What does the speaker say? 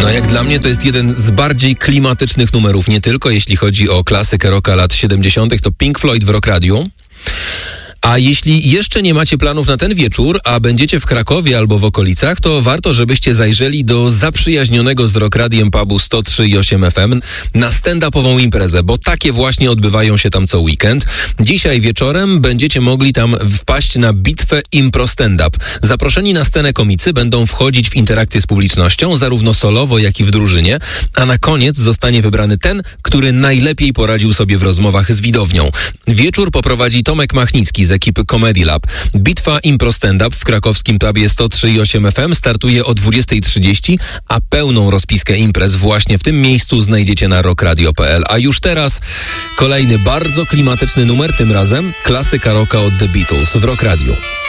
No jak dla mnie to jest jeden z bardziej klimatycznych numerów, nie tylko jeśli chodzi o klasykę rocka lat 70., to Pink Floyd w Rock Radio. A jeśli jeszcze nie macie planów na ten wieczór, a będziecie w Krakowie albo w okolicach, to warto, żebyście zajrzeli do zaprzyjaźnionego z Rock Radiem pubu 103,8 FM na stand-upową imprezę, bo takie właśnie odbywają się tam co weekend. Dzisiaj wieczorem będziecie mogli tam wpaść na bitwę Impro Stand-up. Zaproszeni na scenę komicy będą wchodzić w interakcję z publicznością, zarówno solowo, jak i w drużynie, a na koniec zostanie wybrany ten, który najlepiej poradził sobie w rozmowach z widownią. Wieczór poprowadzi Tomek Machnicki z ekipy Comedy Lab. Bitwa Impro Stand-up w krakowskim pubie 103,8 FM startuje o 20:30, a pełną rozpiskę imprez właśnie w tym miejscu znajdziecie na rockradio.pl. A już teraz kolejny bardzo klimatyczny numer, tym razem klasyka rocka od The Beatles w Rock Radio.